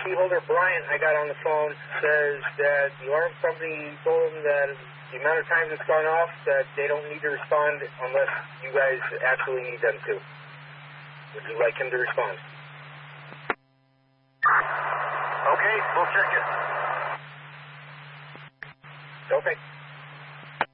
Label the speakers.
Speaker 1: key holder Bryant I got on the phone says that the alarm company told him that the amount of times it's gone off, that they don't need to respond unless you guys absolutely need them to. Would you like him to respond?
Speaker 2: Okay, we'll check it.
Speaker 1: Okay.